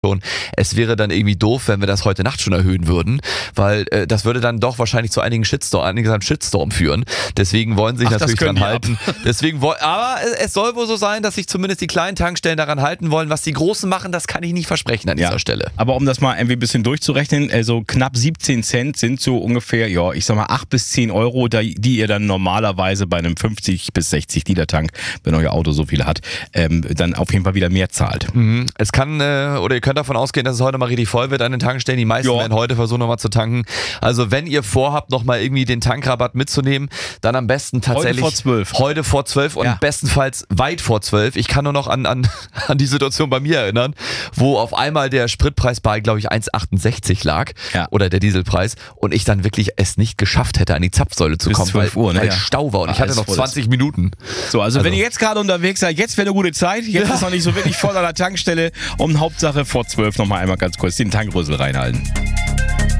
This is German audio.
schon. Es wäre dann irgendwie doof, wenn wir das heute Nacht schon erhöhen würden, weil das würde dann doch wahrscheinlich zu einigen Shitstorm führen. Deswegen wollen sie sich natürlich dran halten. Aber es soll wohl so sein, dass sich zumindest die kleinen Tankstellen daran halten wollen. Was die Großen machen, das kann ich nicht versprechen an dieser Stelle. Aber um das mal irgendwie ein bisschen durchzurechnen, also knapp 17 Cent sind so ungefähr, ja, ich sag mal 8 bis 10 Euro, die ihr dann normalerweise bei einem 50 bis 60 Liter Tank, wenn euer Auto so viel hat, dann auf jeden Fall wieder mehr zahlt. Es kann, oder ihr könnt davon ausgehen, dass es heute mal richtig voll wird an den Tankstellen. Die meisten werden heute versuchen, nochmal zu tanken. Also wenn ihr vorhabt, nochmal irgendwie den Tankrabatt mitzunehmen, dann am besten tatsächlich heute vor 12 und bestenfalls weit vor 12. Ich kann nur noch an die Situation bei mir erinnern, wo auf einmal der Spritpreis bei, glaube ich, 1,68 lag oder der Dieselpreis und ich dann wirklich es nicht geschafft hätte, an die Zapfsäule zu kommen, weil Stau war und ich hatte noch 20 Minuten. So, also wenn ihr jetzt gerade unterwegs seid, jetzt wäre eine gute Zeit. Jetzt ist noch nicht so wirklich voll an der Tankstelle. Hauptsache vor 12 nochmal einmal ganz kurz den Tankrüssel reinhalten.